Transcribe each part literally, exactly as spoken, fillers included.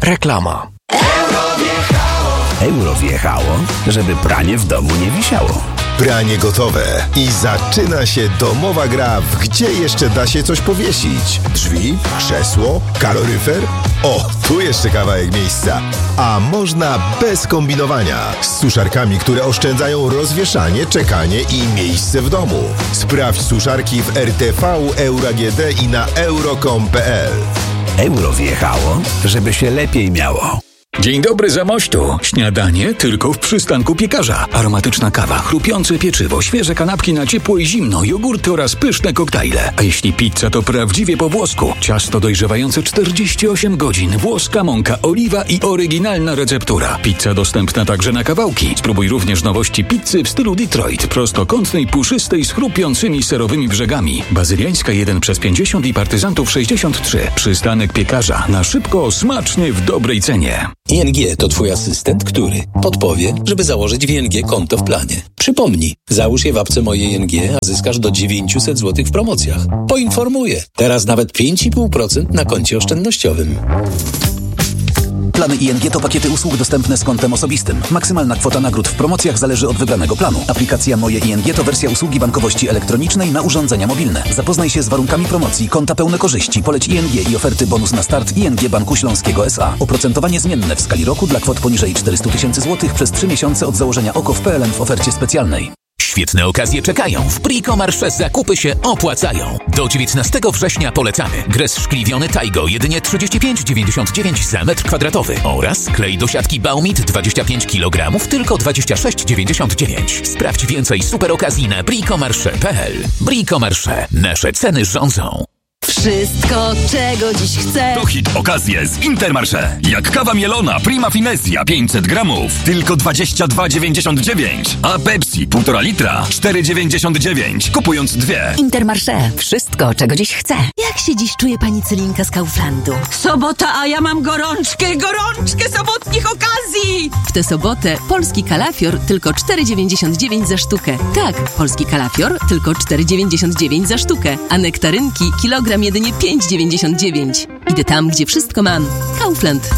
Reklama. Euro wjechało, żeby pranie w domu nie wisiało. Pranie gotowe i zaczyna się domowa gra w gdzie jeszcze da się coś powiesić. Drzwi, krzesło, kaloryfer? O, tu jeszcze kawałek miejsca. A można bez kombinowania. Z suszarkami, które oszczędzają rozwieszanie, czekanie i miejsce w domu. Sprawdź suszarki w R T V, EuroAGD i na euro kropka com kropka p l. Euro wjechało, żeby się lepiej miało. Dzień dobry Zamościu. Śniadanie tylko w przystanku piekarza. Aromatyczna kawa, chrupiące pieczywo, świeże kanapki na ciepło i zimno, jogurty oraz pyszne koktajle. A jeśli pizza, to prawdziwie po włosku. Ciasto dojrzewające czterdzieści osiem godzin, włoska mąka, oliwa i oryginalna receptura. Pizza dostępna także na kawałki. Spróbuj również nowości pizzy w stylu Detroit, prostokątnej, puszystej z chrupiącymi serowymi brzegami. Bazyliańska jeden przez pięćdziesiąt i partyzantów sześćdziesiąt trzy. Przystanek piekarza. Na szybko, smacznie, w dobrej cenie. I N G to twój asystent, który podpowie, żeby założyć w I N G konto w planie. Przypomnij, załóż je w apce Moje I N G, a zyskasz do dziewięćset złotych w promocjach. Poinformuję. Teraz nawet pięć i pół procent na koncie oszczędnościowym. Plany I N G to pakiety usług dostępne z kontem osobistym. Maksymalna kwota nagród w promocjach zależy od wybranego planu. Aplikacja Moje I N G to wersja usługi bankowości elektronicznej na urządzenia mobilne. Zapoznaj się z warunkami promocji, konta pełne korzyści, poleć I N G i oferty bonus na start I N G Banku Śląskiego S A. Oprocentowanie zmienne w skali roku dla kwot poniżej czterysta tysięcy złotych przez trzy miesiące od założenia O K O w P L N w ofercie specjalnej. Świetne okazje czekają. W Bricomarché zakupy się opłacają. Do dziewiętnastego września polecamy gres szkliwiony Taigo jedynie trzydzieści pięć dziewięćdziesiąt dziewięć za metr kwadratowy oraz klej do siatki Baumit dwadzieścia pięć kilogramów tylko dwadzieścia sześć dziewięćdziesiąt dziewięć. Sprawdź więcej super okazji na bricomarché kropka p l. Bricomarché. Nasze ceny rządzą. Wszystko, czego dziś chcę. To hit okazje z Intermarché. Jak kawa mielona Prima Finezja pięćset gramów, tylko dwadzieścia dwa dziewięćdziesiąt dziewięć. A Pepsi półtora litra, cztery dziewięćdziesiąt dziewięć. Kupując dwie. Intermarché. Wszystko, czego dziś chcę. Jak się dziś czuje pani Celinka z Kauflandu? Sobota, a ja mam gorączkę, gorączkę sobotnich okazji! W tę sobotę polski kalafior tylko cztery dziewięćdziesiąt dziewięć za sztukę. Tak, polski kalafior tylko cztery dziewięćdziesiąt dziewięć za sztukę. A nektarynki kilogram jedynie pięć dziewięćdziesiąt dziewięć. Idę tam, gdzie wszystko mam. Kaufland.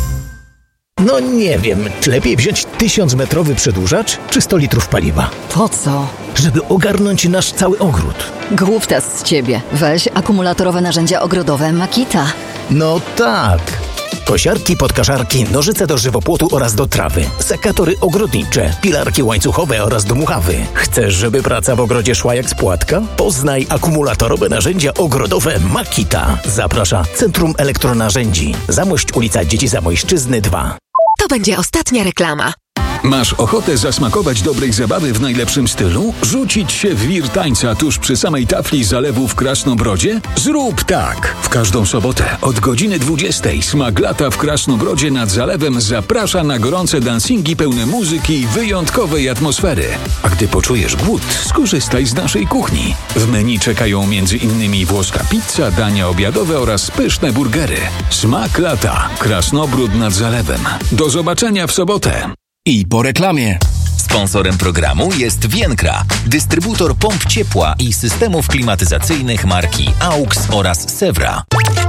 No nie wiem, czy lepiej wziąć tysiącmetrowy przedłużacz, czy sto litrów paliwa? Po co? Żeby ogarnąć nasz cały ogród. Głuptas z ciebie. Weź akumulatorowe narzędzia ogrodowe Makita. No tak. Kosiarki, podkaszarki, nożyce do żywopłotu oraz do trawy, sekatory ogrodnicze, pilarki łańcuchowe oraz do muchawy. Chcesz, żeby praca w ogrodzie szła jak z płatka? Poznaj akumulatorowe narzędzia ogrodowe Makita. Zaprasza Centrum Elektronarzędzi. Zamość, ulica Dzieci Zamojszczyzny dwa. To będzie ostatnia reklama. Masz ochotę zasmakować dobrej zabawy w najlepszym stylu? Rzucić się w wir tańca tuż przy samej tafli zalewu w Krasnobrodzie? Zrób tak! W każdą sobotę od godziny dwudziestej Smak Lata w Krasnobrodzie nad zalewem zaprasza na gorące dancingi pełne muzyki i wyjątkowej atmosfery. A gdy poczujesz głód, skorzystaj z naszej kuchni. W menu czekają między innymi włoska pizza, dania obiadowe oraz pyszne burgery. Smak Lata. Krasnobród nad zalewem. Do zobaczenia w sobotę. I po reklamie. Sponsorem programu jest Vienkra, dystrybutor pomp ciepła i systemów klimatyzacyjnych marki AUX oraz Sewra.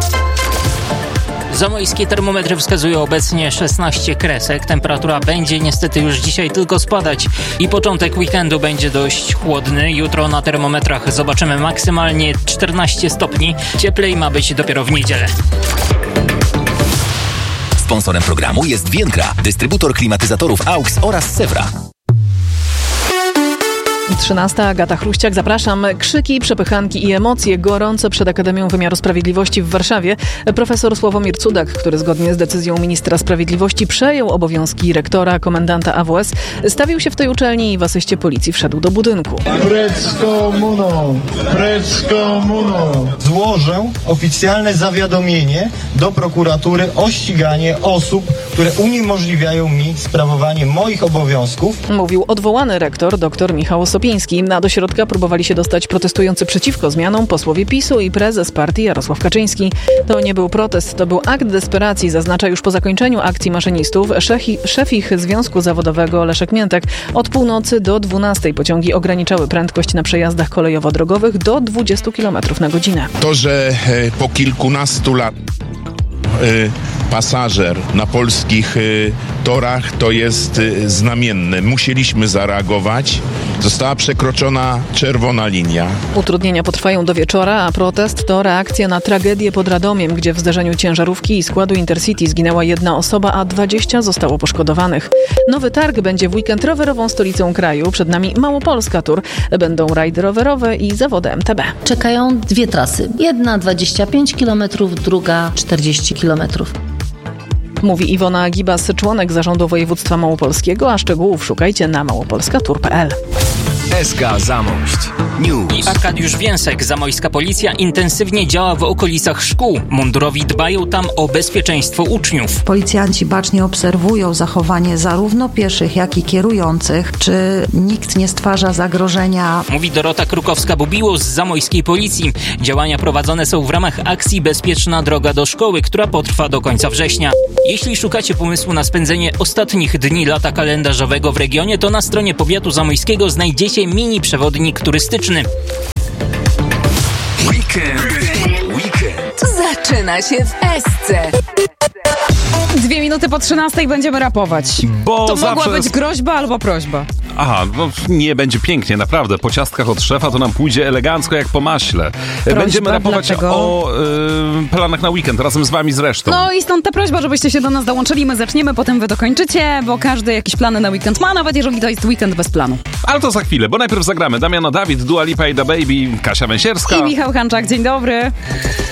Zamojskie termometry wskazują obecnie szesnaście kresek. Temperatura będzie niestety już dzisiaj tylko spadać i początek weekendu będzie dość chłodny. Jutro na termometrach zobaczymy maksymalnie czternaście stopni. Cieplej ma być dopiero w niedzielę. Sponsorem programu jest Vienkra, dystrybutor klimatyzatorów AUX oraz Sewra. trzynasta. Agata Chruściak, zapraszam. Krzyki, przepychanki i emocje gorące przed Akademią Wymiaru Sprawiedliwości w Warszawie. Profesor Sławomir Cudak, który zgodnie z decyzją ministra sprawiedliwości przejął obowiązki rektora, komendanta A W S, stawił się w tej uczelni i w asyście policji wszedł do budynku. Precz z komuną! Precz z komuną! Złożę oficjalne zawiadomienie do prokuratury o ściganie osób, które uniemożliwiają mi sprawowanie moich obowiązków. Mówił odwołany rektor dr Michał Sopiński. Na do środka próbowali się dostać protestujący przeciwko zmianom posłowie PiSu i prezes partii Jarosław Kaczyński. To nie był protest, to był akt desperacji, zaznacza już po zakończeniu akcji maszynistów szef, szef ich Związku Zawodowego Leszek Miętek. Od północy do dwunastej pociągi ograniczały prędkość na przejazdach kolejowo-drogowych do dwudziestu kilometrów na godzinę. To, że po kilkunastu latach pasażer na polskich y, torach to jest y, znamienne. Musieliśmy zareagować. Została przekroczona czerwona linia. Utrudnienia potrwają do wieczora, a protest to reakcja na tragedię pod Radomiem, gdzie w zdarzeniu ciężarówki i składu Intercity zginęła jedna osoba, a dwadzieścia zostało poszkodowanych. Nowy Targ będzie w weekend rowerową stolicą kraju. Przed nami Małopolska Tour. Będą rajdy rowerowe i zawody M T B. Czekają dwie trasy. Jedna dwadzieścia pięć kilometrów, druga czterdzieści kilometrów. Mówi Iwona Gibas, członek zarządu województwa małopolskiego, a szczegółów szukajcie na małopolska tour kropka p l. S K Zamość News. I Arkadiusz Więsek. Zamojska policja intensywnie działa w okolicach szkół. Mundurowi dbają tam o bezpieczeństwo uczniów. Policjanci bacznie obserwują zachowanie zarówno pieszych, jak i kierujących. Czy nikt nie stwarza zagrożenia? Mówi Dorota Krukowska-Bubiło z Zamojskiej Policji. Działania prowadzone są w ramach akcji Bezpieczna droga do szkoły, która potrwa do końca września. Jeśli szukacie pomysłu na spędzenie ostatnich dni lata kalendarzowego w regionie, to na stronie powiatu zamojskiego znajdziecie mini przewodnik turystyczny. Weekend. Weekend. Zaczyna się w Esce. Dwie minuty po trzynastej będziemy rapować. Bo to zawsze... mogła być groźba albo prośba. Aha, no nie, będzie pięknie, naprawdę. Po ciastkach od szefa to nam pójdzie elegancko jak po maśle. Prośba, będziemy rapować dlaczego? o y, planach na weekend, razem z wami zresztą. No i stąd ta prośba, żebyście się do nas dołączyli. My zaczniemy, potem wy dokończycie, bo każdy jakieś plany na weekend ma, nawet jeżeli to jest weekend bez planu. Ale to za chwilę, bo najpierw zagramy Damiano Dawid, Dua Lipa i Da Baby, Kasia Węsierska i Michał Hanczak. Dzień dobry.